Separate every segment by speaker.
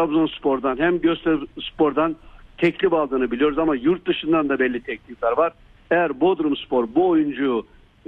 Speaker 1: Trabzonspor'dan hem Göztepespor'dan teklif aldığını biliyoruz ama yurt dışından da belli teklifler var. Eğer Bodrumspor bu oyuncuyu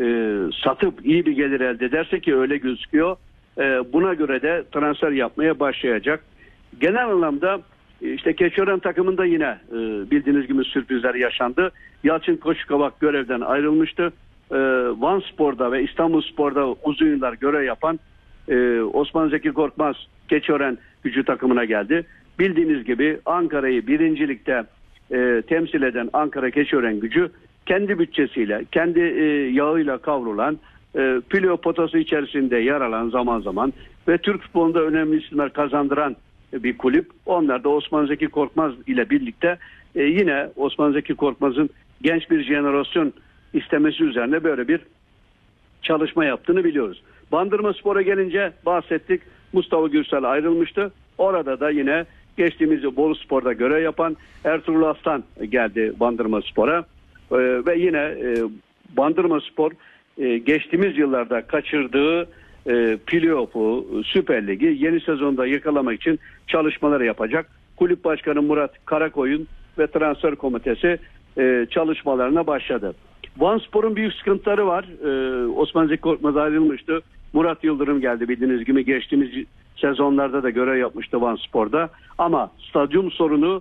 Speaker 1: satıp iyi bir gelir elde ederse, ki öyle gözüküyor, buna göre de transfer yapmaya başlayacak. Genel anlamda işte Keçiören takımında yine bildiğiniz gibi sürprizler yaşandı. Yalçın Koçukavak görevden ayrılmıştı. Vanspor'da ve İstanbulspor'da uzun yıllar görev yapan Osman Zeki Korkmaz Keçiören Gücü takımına geldi. Bildiğiniz gibi Ankara'yı birincilikte temsil eden Ankara Keçiören Gücü kendi bütçesiyle, kendi yağıyla kavrulan, Plio potası içerisinde yer alan zaman zaman ve Türk futbolunda önemli isimler kazandıran bir kulüp. Onlar da Osman Zeki Korkmaz ile birlikte yine Osman Zeki Korkmaz'ın genç bir jenerasyon istemesi üzerine böyle bir çalışma yaptığını biliyoruz. Bandırmaspor'a gelince bahsettik. Mustafa Gürsel ayrılmıştı. Orada da yine geçtiğimiz Boluspor'da görev yapan Ertuğrul Aslan geldi Bandırmaspor'a. Ve yine Bandırmaspor geçtiğimiz yıllarda kaçırdığı playoff'u, Süper Lig'i yeni sezonda yakalamak için çalışmaları yapacak. Kulüp Başkanı Murat Karakoyun ve Transfer Komitesi çalışmalarına başladı. Vanspor'un büyük sıkıntıları var. Osman Zeki Korkmaz ayrılmıştı. Murat Yıldırım geldi, bildiğiniz gibi geçtiğimiz sezonlarda da görev yapmıştı Vanspor'da. Ama stadyum sorunu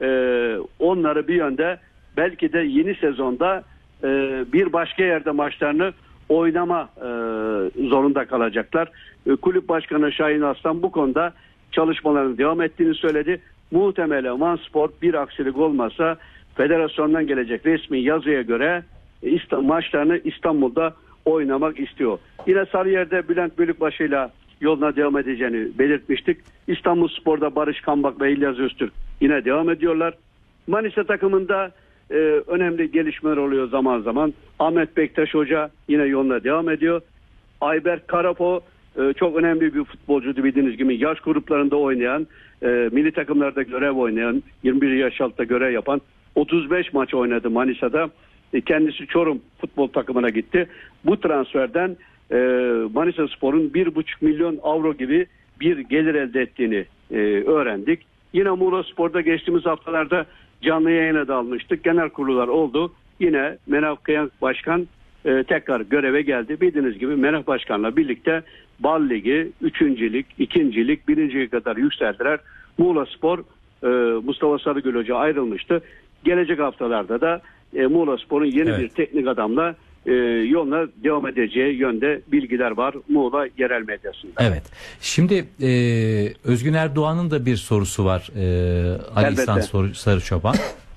Speaker 1: onları bir yönde belki de yeni sezonda bir başka yerde maçlarını oynama zorunda kalacaklar. Kulüp Başkanı Şahin Aslan bu konuda çalışmaların devam ettiğini söyledi. Muhtemelen Vanspor bir aksilik olmasa federasyondan gelecek resmi yazıya göre maçlarını İstanbul'da oynamak istiyor. Yine Sarıyer'de Bülent Bölükbaşı'yla yoluna devam edeceğini belirtmiştik. İstanbulspor'da Barış Kambak ve İlyas Öztürk yine devam ediyorlar. Manisa takımında önemli gelişmeler oluyor zaman zaman. Ahmet Bektaş Hoca yine yoluna devam ediyor. Ayberk Karapo çok önemli bir futbolcuydu, bildiğiniz gibi yaş gruplarında oynayan, milli takımlarda görev oynayan, 21 yaş altta görev yapan, 35 maç oynadı Manisa'da. Kendisi Çorum futbol takımına gitti. Bu transferden Manisaspor'un 1,5 milyon avro gibi bir gelir elde ettiğini öğrendik. Yine Muğlaspor'da geçtiğimiz haftalarda canlı yayına da almıştık. Genel kurullar oldu. Yine Menaf Kıyank Başkan tekrar göreve geldi. Bildiğiniz gibi Menaf Başkan'la birlikte Bal Ligi, 3. Lig, 2. Lig, 1. Lig'e kadar yükseldiler. Muğlaspor, Mustafa Sarıgül Hoca ayrılmıştı. Gelecek haftalarda da Muğlaspor'un yeni bir teknik adamla yoluna devam edeceği yönde bilgiler var Muğla yerel medyasında.
Speaker 2: Evet. Şimdi Özgün Erdoğan'ın da bir sorusu var. Ali İhsan Sarıçoban.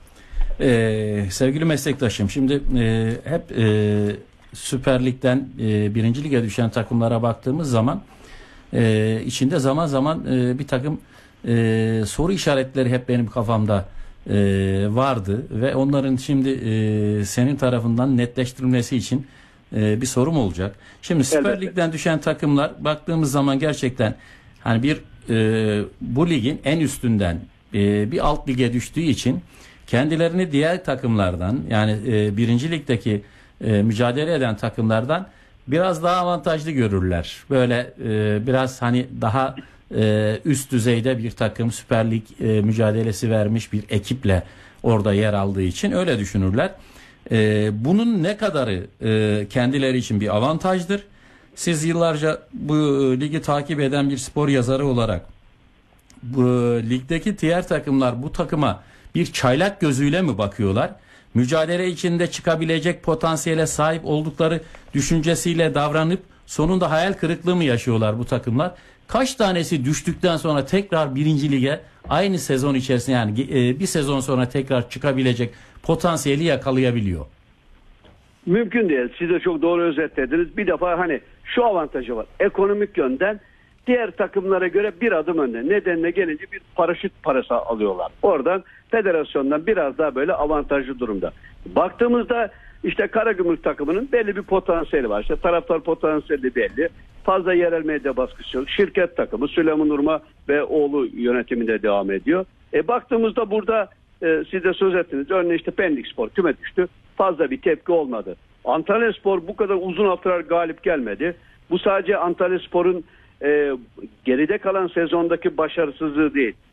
Speaker 3: Sevgili meslektaşım, şimdi hep Süper Lig'den 1. Lig'e düşen takımlara baktığımız zaman içinde zaman zaman bir takım soru işaretleri hep benim kafamda vardı ve onların şimdi senin tarafından netleştirilmesi için bir sorum olacak. Şimdi Süper Lig'den düşen takımlar baktığımız zaman gerçekten hani bu ligin en üstünden bir alt lige düştüğü için kendilerini diğer takımlardan, yani 1. Lig'deki mücadele eden takımlardan biraz daha avantajlı görürler. Böyle biraz hani daha üst düzeyde bir takım, Süper Lig mücadelesi vermiş bir ekiple orada yer aldığı için öyle düşünürler. Bunun ne kadarı kendileri için bir avantajdır? Siz yıllarca bu ligi takip eden bir spor yazarı olarak bu ligdeki diğer takımlar bu takıma bir çaylak gözüyle mi bakıyorlar? Mücadele içinde çıkabilecek potansiyele sahip oldukları düşüncesiyle davranıp sonunda hayal kırıklığı mı yaşıyorlar bu takımlar? Kaç tanesi düştükten sonra tekrar 1. Lig'e aynı sezon içerisinde, yani bir sezon sonra tekrar çıkabilecek potansiyeli yakalayabiliyor?
Speaker 1: Mümkün değil. Siz de çok doğru özetlediniz. Bir defa hani şu avantajı var. Ekonomik yönden diğer takımlara göre bir adım önde. Nedenine gelince bir paraşüt parası alıyorlar. Oradan federasyondan biraz daha böyle avantajlı durumda. Baktığımızda işte Karagümrük takımının belli bir potansiyeli var. İşte taraftar potansiyeli belli. Fazla yerel medya baskısı yok. Şirket takımı Süleyman Urma ve oğlu yönetiminde devam ediyor. Baktığımızda burada siz de söz ettiniz. Örneğin işte Pendikspor küme düştü. Fazla bir tepki olmadı. Antalyaspor bu kadar uzun haftalar galip gelmedi. Bu sadece Antalyaspor'un geride kalan sezondaki başarısızlığı değil.